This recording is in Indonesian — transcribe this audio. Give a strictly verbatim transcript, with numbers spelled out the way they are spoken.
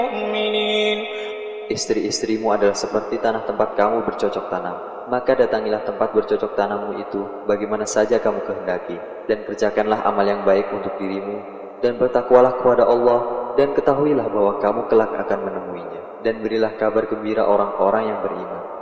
المؤمنين. Istri-istrimu adalah seperti tanah tempat kamu bercocok tanam. Maka datangilah tempat bercocok tanammu itu bagaimana saja kamu kehendaki, dan kerjakanlah amal yang baik untuk dirimu, dan bertakwalah kepada Allah, dan ketahuilah bahwa kamu kelak akan menemuinya, dan berilah kabar gembira orang-orang yang beriman.